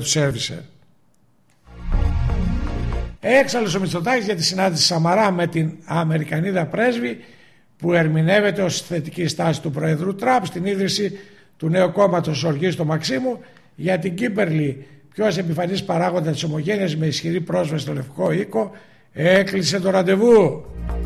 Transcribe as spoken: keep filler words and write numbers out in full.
του σέρβισε. Έξαλλος ο Μητσοτάκης για τη συνάντηση Σαμαρά με την Αμερικανίδα πρέσβη, που ερμηνεύεται ως θετική στάση του Προεδρού Τραμπ στην ίδρυση του νέου κόμματος Οργής του Μαξίμου. Για την Κίμπερλι, ποιος επιφανής παράγοντα της ομογένειας με ισχυρή πρόσβαση στο Λευκό Οίκο, έκλεισε το ραντεβού.